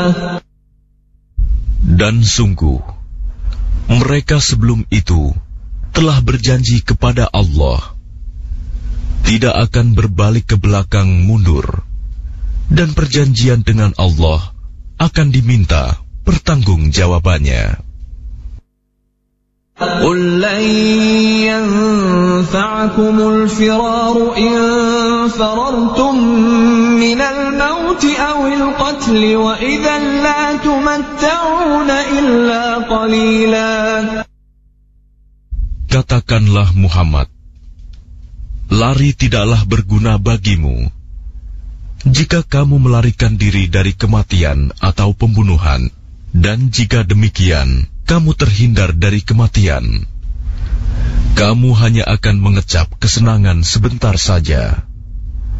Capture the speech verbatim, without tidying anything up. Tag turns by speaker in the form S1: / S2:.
S1: Dan sungguh, mereka sebelum itu telah berjanji kepada Allah, tidak akan berbalik ke belakang mundur, dan perjanjian dengan Allah akan diminta pertanggungjawabannya.
S2: قُلْ لَنْ يَنْفَعَكُمُ الْفِرَارُ إِنْ فَرَرْتُمْ مِنَ الْمَوْتِ أَوِ الْقَتْلِ وَإِذًا لَا تُمَتَّعُونَ إِلَّا قَلِيلًا.
S1: Katakanlah Muhammad, lari tidaklah berguna bagimu. Jika kamu melarikan diri dari kematian atau pembunuhan, dan jika demikian, kamu terhindar dari kematian, kamu hanya akan mengecap kesenangan sebentar saja.